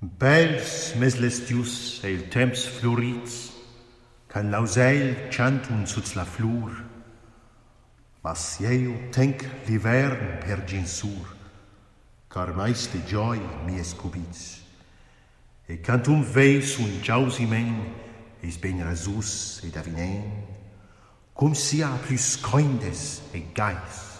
Bels mes l'estius e il temps florits, can l'auseil chantun suts la flur, mas io tenc l'hivern per ginsur, car meiste joy mi escubits. E cantum veis un jausimen, es ben rasus ed avinen, cum sia plus coindes e gais.